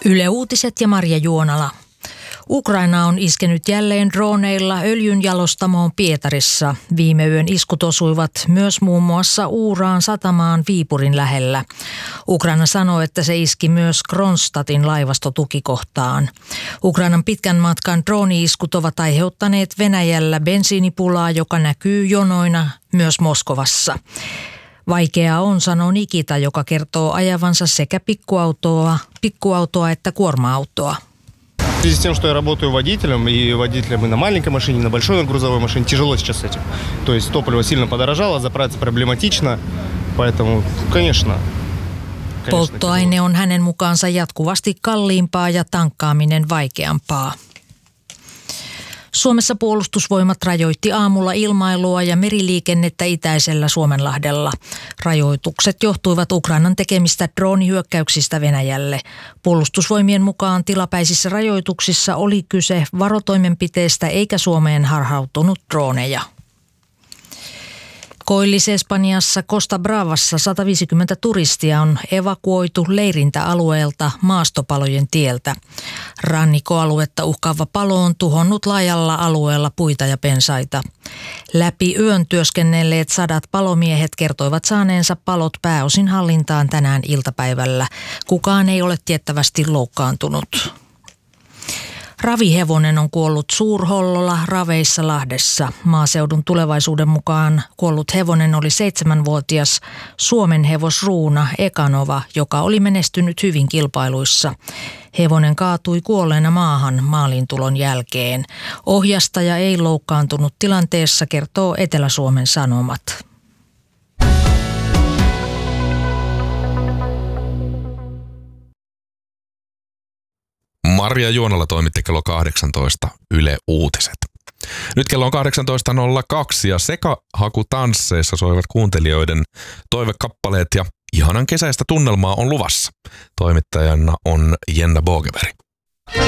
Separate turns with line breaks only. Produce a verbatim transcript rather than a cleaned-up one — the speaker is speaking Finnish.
Yle Uutiset ja Marja Juonala. Ukraina on iskenyt jälleen droneilla öljynjalostamoon Pietarissa. Viime yön iskut osuivat myös muun muassa Uuraan satamaan Viipurin lähellä. Ukraina sanoo, että se iski myös Kronstadtin laivastotukikohtaan. Ukrainan pitkän matkan drooni-iskut ovat aiheuttaneet Venäjällä bensiinipulaa, joka näkyy jonoina myös Moskovassa. Vaikeaa on, sanoo Nikita, joka kertoo ajavansa sekä pikkuautoa, pikkuautoa että kuorma-autoa.
В связи с тем, что я работаю водителем, и водителем и на маленькой машине, и на большой грузовой машине, тяжело сейчас с этим. То есть топливо сильно подорожало, заправиться проблематично, поэтому, конечно.
Polttoaine on hänen mukaansa jatkuvasti kalliimpaa ja tankkaaminen vaikeampaa. Suomessa puolustusvoimat rajoitti aamulla ilmailua ja meriliikennettä itäisellä Suomenlahdella. Rajoitukset johtuivat Ukrainan tekemistä droonihyökkäyksistä Venäjälle. Puolustusvoimien mukaan tilapäisissä rajoituksissa oli kyse varotoimenpiteestä eikä Suomeen harhautunut drooneja. Koillis-Espanjassa Costa Bravassa sata viisikymmentä turistia on evakuoitu leirintäalueelta maastopalojen tieltä. Rannikkoaluetta uhkaava palo on tuhonnut laajalla alueella puita ja pensaita. Läpi yön työskennelleet sadat palomiehet kertoivat saaneensa palot pääosin hallintaan tänään iltapäivällä. Kukaan ei ole tiettävästi loukkaantunut. Ravihevonen on kuollut Suurhollolla Raveissa Lahdessa. Maaseudun Tulevaisuuden mukaan kuollut hevonen oli seitsemänvuotias Suomen hevosruuna Ekanova, joka oli menestynyt hyvin kilpailuissa. Hevonen kaatui kuolleena maahan maaliintulon jälkeen. Ohjastaja ei loukkaantunut tilanteessa, kertoo Etelä-Suomen Sanomat.
Marja Juonala toimitti kello kahdeksantoista Yle Uutiset. Nyt kello on kahdeksantoista nolla kaksi ja sekahakutansseissa soivat kuuntelijoiden toivekappaleet ja ihanan kesäistä tunnelmaa on luvassa. Toimittajana on Jenna Bogeveri.